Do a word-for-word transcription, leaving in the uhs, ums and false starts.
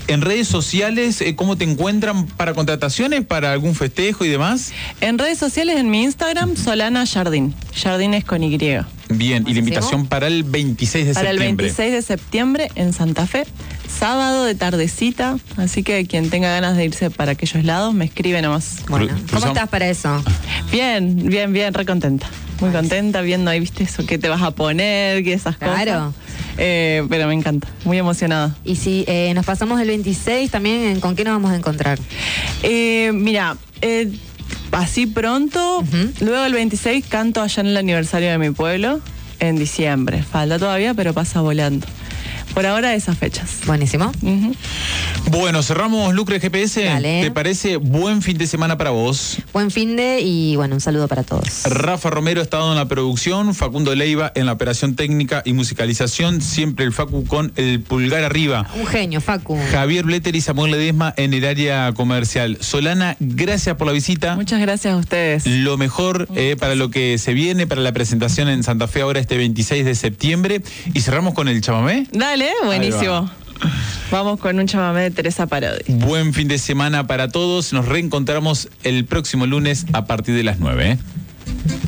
En redes sociales, eh, ¿cómo te encuentran para contrataciones, para algún festejo y demás? En redes sociales, en mi Instagram, Solana Jardín. Jardín es con Y. Bien, y la invitación para el veintiséis de para septiembre. Para el veintiséis de septiembre en Santa Fe, sábado de tardecita, así que quien tenga ganas de irse para aquellos lados, me escribe nomás. Bueno, Cru- ¿cómo cruzamos- estás para eso? Bien, bien, bien, re contenta. Muy contenta viendo ahí, viste, eso que te vas a poner, que esas Claro. cosas. Eh, pero me encanta, muy emocionada. Y si eh, nos pasamos el veintiséis, también, ¿con qué nos vamos a encontrar? Eh, mira, eh, así pronto, Ujú. luego el veintiséis canto allá en el aniversario de mi pueblo, en diciembre. Falta todavía, pero pasa volando. Por ahora esas fechas. Buenísimo. Ujú. Bueno, cerramos Lucre G P S. Dale. ¿Te parece? Buen fin de semana para vos. Buen fin de y bueno, un saludo para todos. Rafa Romero ha estado en la producción, Facundo Leiva en la operación técnica y musicalización, siempre el Facu con el pulgar arriba. Un genio, Facu. Javier Bleter y Samuel Ledesma en el área comercial. Solana, gracias por la visita. Muchas gracias a ustedes. Lo mejor eh, para lo que se viene, para la presentación en Santa Fe ahora este veintiséis de septiembre. Y cerramos con el chamamé. Dale, buenísimo. Ahí Vamos con un chamamé de Teresa Parodi. Buen fin de semana para todos. Nos reencontramos el próximo lunes a partir de las nueve. ¿eh?